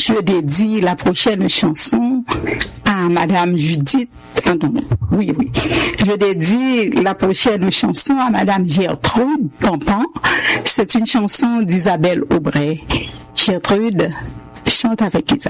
je dédie la prochaine chanson à Madame Judith. Oui. Je dédie la prochaine chanson à Madame Gertrude Pampan. C'est une chanson d'Isabelle Aubray. Gertrude, chante avec Isabelle.